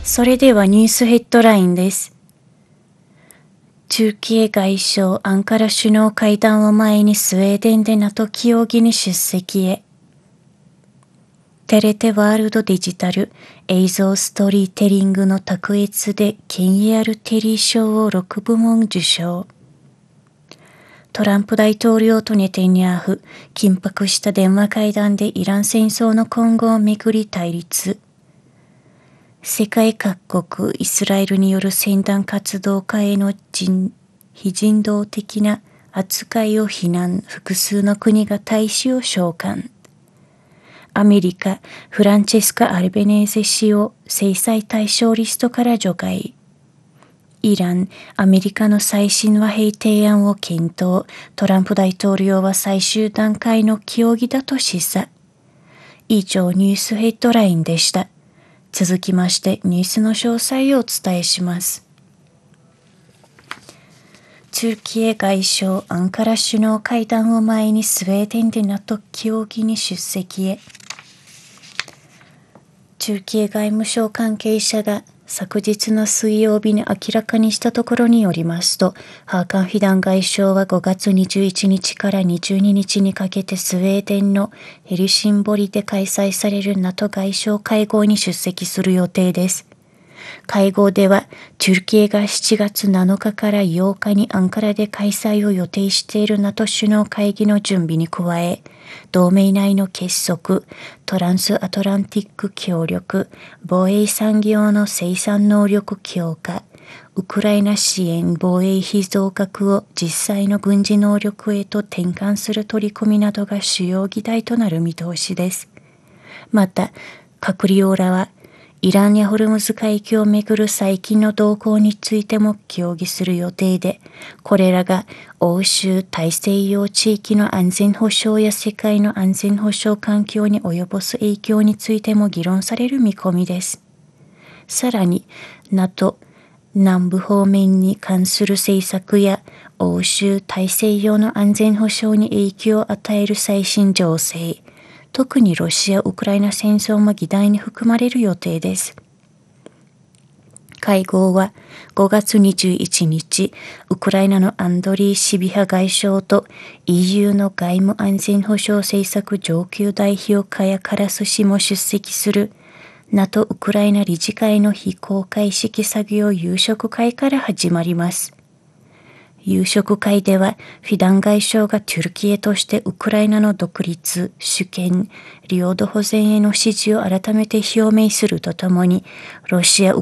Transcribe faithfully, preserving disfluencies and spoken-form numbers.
それではニュースヘッドラインです。トルキエ外相アンカラ首脳会談を前にスウェーデンで ナト 協議に出席へ。テレテワールドデジタル映像ストーリーテリングの卓越で権威あるテリー賞をろくぶもん受賞。トランプ大統領とネタニヤフ、緊迫した電話会談でイラン戦争の今後をめぐり対立。世界各国イスラエルによる宣伝活動家への人非人道的な扱いを非難、複数の国が大使を召喚。アメリカ、フランチェスカ・アルベネーゼ氏を制裁対象リストから除外。イラン、アメリカの最新和平提案を検討。トランプ大統領は最終段階の協議だと示唆。以上ニュースヘッドラインでした。続きましてニュースの詳細をお伝えします。トルキエ外相アンカラ首脳会談を前にスウェーデンで ナト 協議に出席へ。トルキエ外務省関係者が昨日の水曜日に明らかにしたところによりますと、ハーカン・フィダン外相はごがつにじゅういちにちからにじゅうににちにかけてスウェーデンのヘルシンボリで開催される ナト 外相会合に出席する予定です。会合では、トルキエがしちがつなのかからようかにアンカラで開催を予定している ナト 首脳会議の準備に加え、同盟内の結束、トランスアトランティック協力、防衛産業の生産能力強化、ウクライナ支援防衛費増額を実際の軍事能力へと転換する取り組みなどが主要議題となる見通しです。また、閣僚らは、イランやホルムズ海峡をめぐる最近の動向についても協議する予定で、これらが欧州大西洋地域の安全保障や世界の安全保障環境に及ぼす影響についても議論される見込みです。さらに、ナト 南部方面に関する政策や欧州大西洋の安全保障に影響を与える最新情勢、特にロシア・ウクライナ戦争も議題に含まれる予定です。会合はごがつにじゅういちにち、ウクライナのアンドリー・シビハ外相と イーユー の外務安全保障政策上級代表カヤ・カラス氏も出席する ナト ウクライナ理事会の非公開式作業夕食会から始まります。夕食会では、フィダン外相がトルキエとしてウクライナの独立、主権、領土保全への支持を改めて表明するとともに、ロシア・ウ